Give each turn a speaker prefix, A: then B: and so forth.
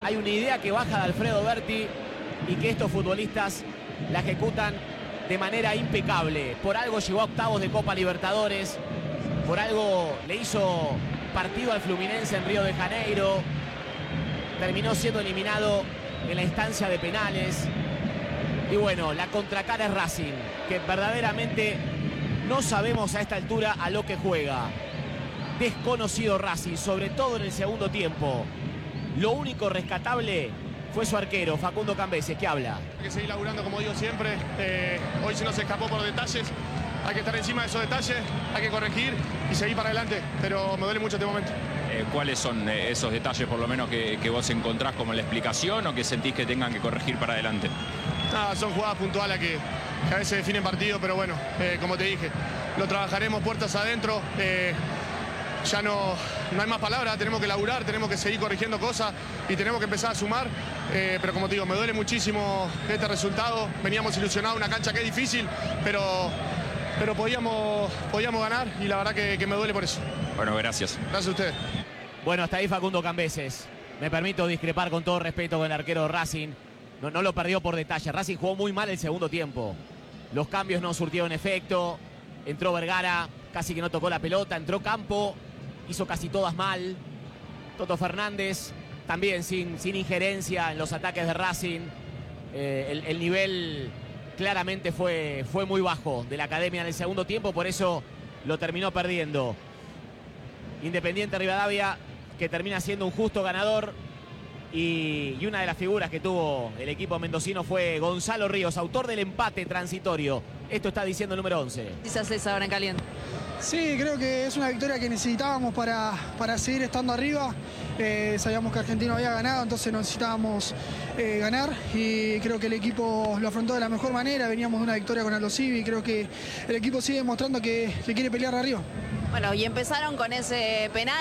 A: hay una idea que baja de Alfredo Berti y que estos futbolistas la ejecutan de manera impecable. Por algo llegó a octavos de Copa Libertadores, por algo le hizo partido al Fluminense en Río de Janeiro, terminó siendo eliminado en la instancia de penales. Y bueno, la contracara es Racing, que verdaderamente no sabemos a esta altura a lo que juega. Desconocido Racing, sobre todo en el segundo tiempo. Lo único rescatable fue su arquero, Facundo Cambeses, que habla.
B: Hay que seguir laburando, como digo siempre. Hoy se nos escapó por detalles. Hay que estar encima de esos detalles, hay que corregir y seguir para adelante. Pero me duele mucho este momento.
C: ¿Cuáles son esos detalles, por lo menos, que vos encontrás como la explicación o que sentís que tengan que corregir para adelante?
B: Nada, son jugadas puntuales que a veces definen partido, pero bueno, como te dije, lo trabajaremos puertas adentro. Ya no hay más palabras, tenemos que laburar, tenemos que seguir corrigiendo cosas y tenemos que empezar a sumar. Pero como te digo, me duele muchísimo este resultado. Veníamos ilusionados, una cancha que es difícil, pero podíamos ganar y la verdad que me duele por eso.
C: Bueno, gracias.
B: Gracias a ustedes.
A: Bueno, hasta ahí Facundo Cambeses. Me permito discrepar con todo respeto con el arquero de Racing. No lo perdió por detalle. Racing jugó muy mal el segundo tiempo. Los cambios no surtieron efecto. Entró Vergara, casi que no tocó la pelota. Entró Campo, hizo casi todas mal. Toto Fernández, también sin injerencia en los ataques de Racing. El nivel claramente fue muy bajo de la academia en el segundo tiempo, por eso lo terminó perdiendo. Independiente Rivadavia, que termina siendo un justo ganador. Y una de las figuras que tuvo el equipo mendocino fue Gonzalo Ríos, autor del empate transitorio. Esto está diciendo el número 11.
D: Quizás es ahora en caliente.
E: Sí, creo que es una victoria que necesitábamos para seguir estando arriba. Sabíamos que Argentino había ganado, entonces necesitábamos ganar y creo que el equipo lo afrontó de la mejor manera. Veníamos de una victoria con Aldo Civi y creo que el equipo sigue demostrando que quiere pelear arriba.
D: Bueno, y empezaron con ese penal.